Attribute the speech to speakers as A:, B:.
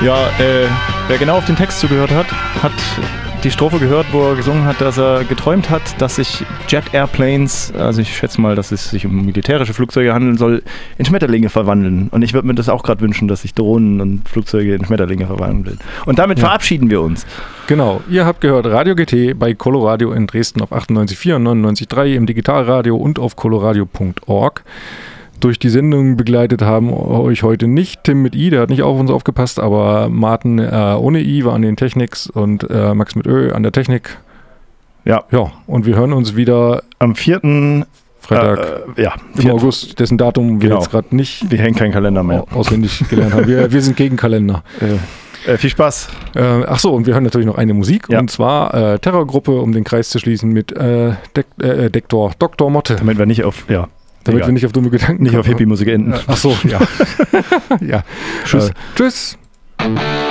A: Ja, wer genau auf den Text zugehört hat, hat die Strophe gehört, wo er gesungen hat, dass er geträumt hat, dass sich Jet Airplanes, also ich schätze mal, dass es sich um militärische Flugzeuge handeln soll, in Schmetterlinge verwandeln. Und ich würde mir das auch gerade wünschen, dass sich Drohnen und Flugzeuge in Schmetterlinge verwandeln. Und damit verabschieden wir uns.
B: Genau, ihr habt gehört Radio GT bei Coloradio in Dresden auf 98,4 und 99,3 im Digitalradio und auf coloradio.org. Durch die Sendung begleitet haben euch heute nicht Tim mit I, der hat nicht auf uns aufgepasst, aber Martin ohne I war an den Techniks und Max mit Ö an der Technik. Ja, und wir hören uns wieder
A: am 4.
B: Freitag im August, dessen Datum wir jetzt gerade nicht.
A: Wir hängen keinen Kalender mehr.
B: Auswendig gelernt haben. Wir sind gegen Kalender.
A: Viel Spaß.
B: Und wir hören natürlich noch eine Musik, und zwar Terrorgruppe, um den Kreis zu schließen, mit Dr. Motte.
A: Damit wir nicht auf...
B: Damit wir nicht auf dumme Gedanken
A: nicht auf Hippie-Musik enden.
B: Ach so, ja. Ja.
A: Tschüss.
B: Tschüss.